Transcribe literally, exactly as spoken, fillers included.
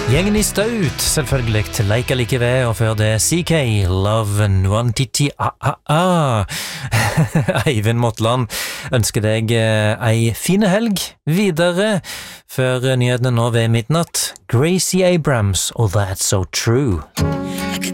Gjengen i Staut, selvfølgelig, til Leika like ved, og før det C K, Love Nwantiti A-A-A. Eivind Motland ønsker deg ei fine helg videre, før nyhetene nå ved midnatt. Gracie Abrams, og That's So True.